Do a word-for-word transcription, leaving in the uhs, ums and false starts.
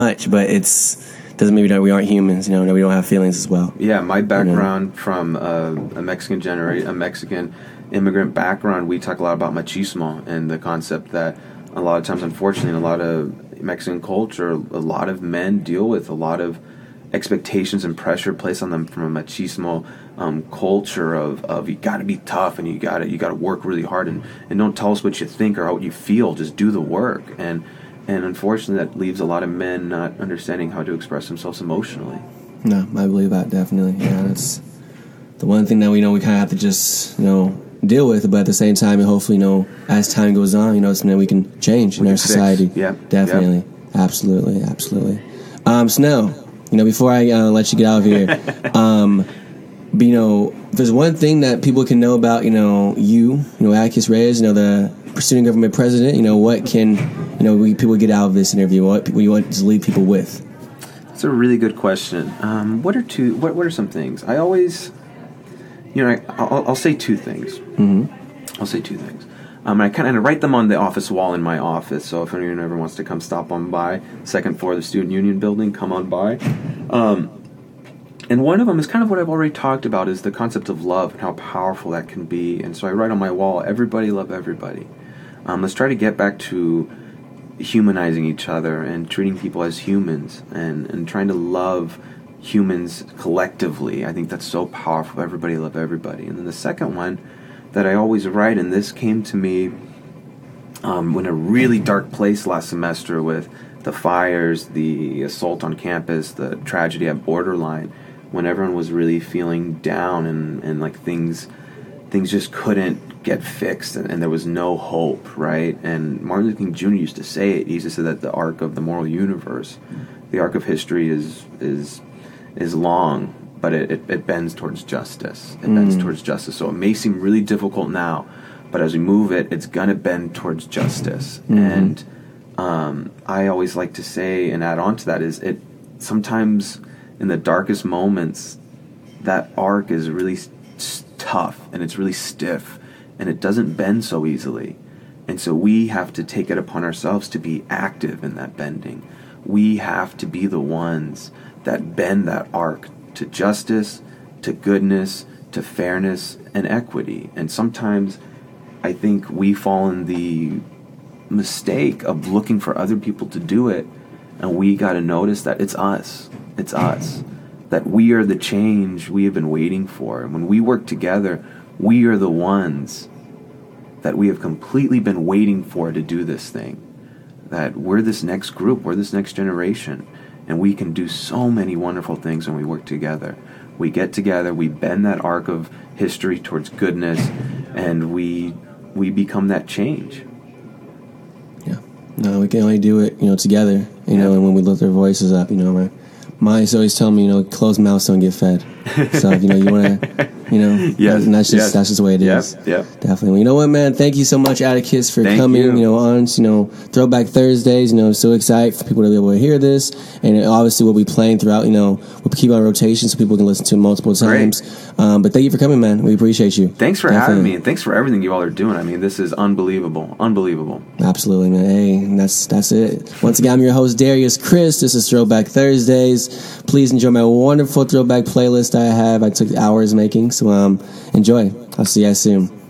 much, but it's doesn't mean that we aren't humans. You know, that we don't have feelings as well. Yeah, my background, you know? from uh, a Mexican generation, a Mexican immigrant background, we talk a lot about machismo and the concept that a lot of times, unfortunately, in a lot of Mexican culture, a lot of men deal with a lot of expectations and pressure placed on them from a machismo um, culture of, of you got to be tough and you got to you got to work really hard and, and don't tell us what you think or how you feel, just do the work. And and unfortunately that leaves a lot of men not understanding how to express themselves emotionally. No, I believe that, definitely. Yeah, that's the one thing that we know we kind of have to just, you know, deal with, but at the same time, and hopefully, you know, as time goes on, you know, something that we can change we in our society. Fix. Yeah, definitely, yep. absolutely, absolutely. Um, so now, you know, before I uh, let you get out of here, um, but, you know, if there's one thing that people can know about, you know, you, you know, Atticus Reyes, you know, the student government president, you know, what can, you know, we, people get out of this interview? What what you want to leave people with? That's a really good question. Um, what are two? What what are some things? I always, you know, I, I'll, I'll say two things. Mm-hmm. I'll say two things. Um, I kind of write them on the office wall in my office. So if anyone ever wants to come stop on by, second floor of the Student Union building, come on by. Um, and one of them is kind of what I've already talked about, is the concept of love and how powerful that can be. And so I write on my wall, everybody love everybody. Um, let's try to get back to humanizing each other and treating people as humans and, and trying to love humans collectively. I think that's so powerful. Everybody love everybody. And then the second one that I always write, and this came to me um, in a really dark place last semester with the fires, the assault on campus, the tragedy at Borderline, when everyone was really feeling down and, and like things things just couldn't get fixed and, and there was no hope, right? And Martin Luther King Junior used to say it. He used to say that the arc of the moral universe, the arc of history is is is long, but it, it, it bends towards justice. It mm. bends towards justice. So it may seem really difficult now, but as we move it, it's going to bend towards justice. Mm-hmm. And um, I always like to say and add on to that is it sometimes in the darkest moments, that arc is really s- tough and it's really stiff and it doesn't bend so easily. And so we have to take it upon ourselves to be active in that bending. We have to be the ones that bend that arc to justice, to goodness, to fairness, and equity. And sometimes I think we fall in the mistake of looking for other people to do it, and we got to notice that it's us. It's us. That we are the change we have been waiting for. And when we work together, we are the ones that we have completely been waiting for to do this thing. That we're this next group, we're this next generation, and we can do so many wonderful things when we work together. We get together, we bend that arc of history towards goodness, and we we become that change. Yeah. No, we can only do it, you know, together, you yeah. know, and when we lift our voices up, you know, my mice always tell me, you know, closed mouths don't get fed. So, you know, you want to, you know, yes, and that's just yes. that's just the way it is. Yep, yep. Definitely. Well, you know what, man? Thank you so much, Atticus, for Thank coming, you. you know, on, you know, Throwback Thursdays. You know, so excited for people to be able to hear this. And obviously we'll be playing throughout, you know, we'll keep on rotation so people can listen to it multiple times. Um, but thank you for coming, man. We appreciate you. Thanks for Definitely. having me, and thanks for everything you all are doing. I mean, this is unbelievable. Unbelievable. Absolutely, man. Hey, that's that's it. Once again, I'm your host, Darius Chris. This is Throwback Thursdays. Please enjoy my wonderful throwback playlist I have. I took hours making, so um, enjoy. I'll see you guys soon.